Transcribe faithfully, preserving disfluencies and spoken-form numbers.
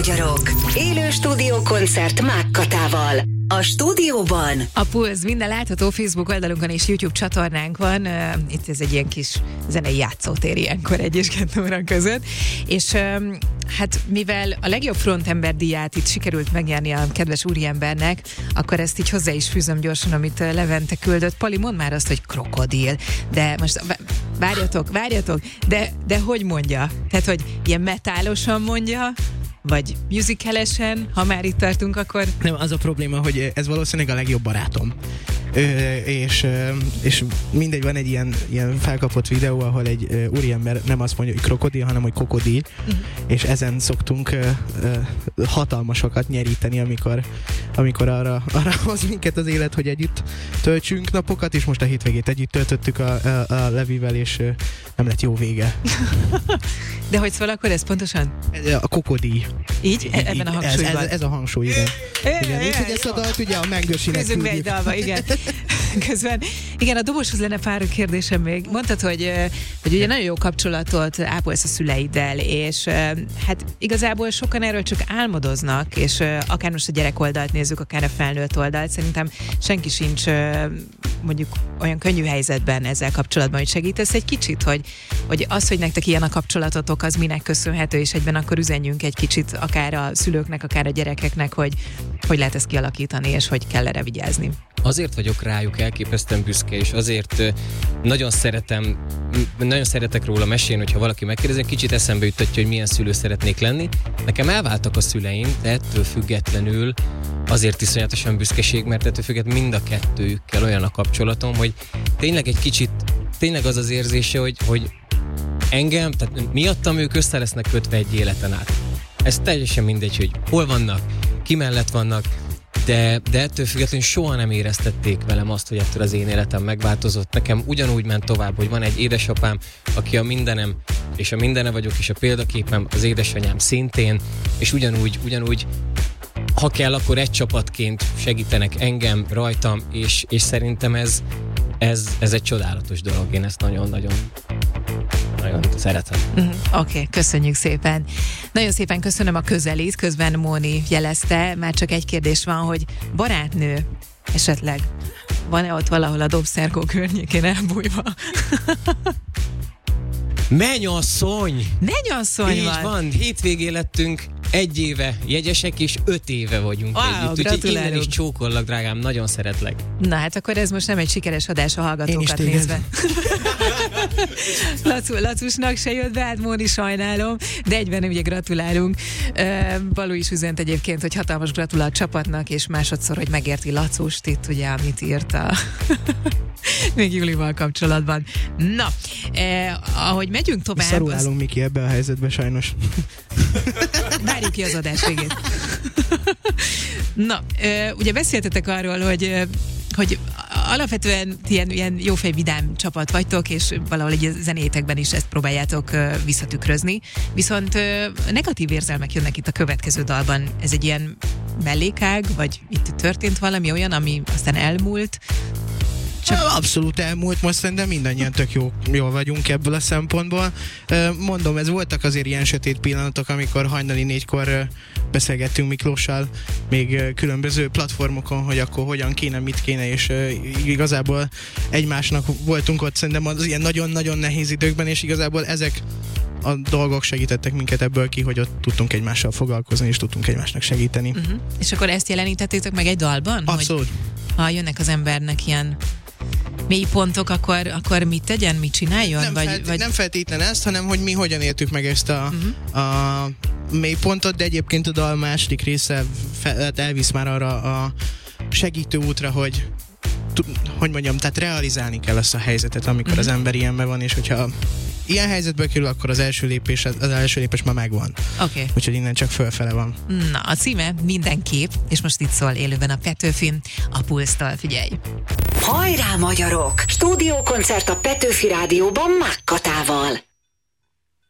magyarok. Élő stúdiókoncert Mákkatával. A stúdióban a Pulz minden látható Facebook oldalunkon és YouTube csatornánk van. Uh, itt ez egy ilyen kis zenei játszótér ilyenkor egy és kettő óra között. És um, hát mivel a legjobb frontember díját itt sikerült megnyerni a kedves úriembernek, akkor ezt így hozzá is fűzöm gyorsan, amit Levente küldött. Pali, mondd már azt, hogy krokodil. De most várjatok, várjatok, de, de hogy mondja? Tehát, hogy ilyen metálosan mondja, vagy musicalesen, ha már itt tartunk, akkor... Nem, az a probléma, hogy ez valószínűleg a legjobb barátom. Ö, és, és mindegy, van egy ilyen, ilyen felkapott videó, ahol egy ö, úriember nem azt mondja, hogy krokodil, hanem hogy kokodil, uh-huh. és ezen szoktunk ö, ö, hatalmasokat nyeríteni, amikor, amikor arra, arra hoz minket az élet, hogy együtt töltsünk napokat, és most a hétvégét együtt töltöttük a, a, a Levivel, és ö, nem lett jó vége. De hogy szól akkor ez pontosan? A kokodil. Így? E- ebben a hangsúlyban? Ez, ez, ez a hangsúly, igen. igen. Úgyhogy ezt a dalt ugye a Mengősinek küldjük. Egy dalba, igen. Közben, igen, a doboshoz lenne pár kérdésem még. Mondtad, hogy, hogy ugye nagyon jó kapcsolatot ápolsz a szüleiddel, és hát igazából sokan erről csak álmodoznak, és akár most a gyerek oldalt nézzük, akár a felnőtt oldalt, szerintem senki sincs mondjuk olyan könnyű helyzetben ezzel kapcsolatban, hogy segítesz egy kicsit, hogy, hogy az, hogy nektek ilyen a kapcsolatotok, az minek köszönhető, és egyben akkor üzenjünk egy kicsit akár a szülőknek, akár a gyerekeknek, hogy hogy lehet ezt kialakítani, és hogy kell erre vigyázni. Azért vagyok rájuk elképesztően büszke, és azért nagyon szeretem, nagyon szeretek róla mesélni, hogyha valaki megkérdezi, kicsit eszembe juttatja, hogy milyen szülő szeretnék lenni. Nekem elváltak a szüleim, de ettől függetlenül azért iszonyatosan büszkeség, mert ettől függetlenül mind a kettőjükkel olyan a kapcsolatom, hogy tényleg egy kicsit, tényleg az az érzése, hogy, hogy engem, tehát miattam ők össze lesznek kötve egy életen át. Ez teljesen mindegy, hogy hol vannak, ki mellett vannak, de, de ettől függetlenül soha nem éreztették velem azt, hogy ettől az én életem megváltozott. Nekem ugyanúgy ment tovább, hogy van egy édesapám, aki a mindenem, és a mindene vagyok, és a példaképem, az édesanyám szintén, és ugyanúgy, ugyanúgy ha kell, akkor egy csapatként segítenek engem, rajtam, és, és szerintem ez, ez, ez egy csodálatos dolog. Én ezt nagyon-nagyon nagyon szeretem. Mm, Oké, okay, köszönjük szépen. Nagyon szépen köszönöm a közelít, közben Móni jelezte, már csak egy kérdés van, hogy barátnő esetleg van-e ott valahol a Dobszerkó környékén elbújva? Mennyasszony! Mennyasszony Így van! van, hétvégén lettünk egy éve jegyesek, és öt éve vagyunk wow, együtt. Úgyhogy innen is csókollak, drágám, nagyon szeretlek. Na hát akkor ez most nem egy sikeres adás a hallgatókat nézve. Lacu, Lacusnak se jött be, hát Móni, sajnálom, de egyben ugye gratulálunk. Uh, Balú is üzent egyébként, hogy hatalmas gratulál a csapatnak, és másodszor, hogy megérti Lacust itt, ugye, amit írta. Még Julival kapcsolatban. Na, eh, ahogy megyünk tovább... Szarul állunk, Miki, ebbe a helyzetbe sajnos. Várjuk ki az adás végét. Na, eh, ugye beszéltetek arról, hogy eh, hogy alapvetően ilyen, ilyen jófej vidám csapat vagytok, és valahol egy zenétekben is ezt próbáljátok uh, visszatükrözni. Viszont uh, negatív érzelmek jönnek itt a következő dalban. Ez egy ilyen mellékág, vagy itt történt valami olyan, ami aztán elmúlt? Csak... Abszolút elmúlt, most szerintem mindannyian tök jó, jól vagyunk ebből a szempontból. Mondom, ez voltak azért ilyen sötét pillanatok, amikor hajnali négykor beszélgettünk Miklóssal, még különböző platformokon, hogy akkor hogyan kéne, mit kéne, és igazából egymásnak voltunk ott szerintem az ilyen nagyon-nagyon nehéz időkben, és igazából ezek a dolgok segítettek minket ebből ki, hogy ott tudtunk egymással foglalkozni, és tudtunk egymásnak segíteni. Uh-huh. És akkor ezt jelenítettétek meg egy dalban? Abszolút. Hogy, ha jönnek az embernek ilyen mély pontok, akkor, akkor mit tegyen, mit csináljon? Nem, vagy, felt, vagy... nem feltétlen ezt, hanem hogy mi hogyan éltük meg ezt a, uh-huh. a mély pontot, de egyébként a dal második része fel, elvisz már arra a segítő útra, hogy hogy mondjam, tehát realizálni kell ezt a helyzetet, amikor uh-huh. az ember ilyenben van, és hogyha ilyen helyzetbe kerül, akkor az első lépés, az első lépés már megvan. Oké. Okay. Úgyhogy innen csak fölfele van. Na, a címe mindenképp, és most itt szól élőben a Petőfin, a Pulsztal, figyelj! Hajrá, magyarok! Stúdiókoncert a Petőfi Rádióban Mákkatával.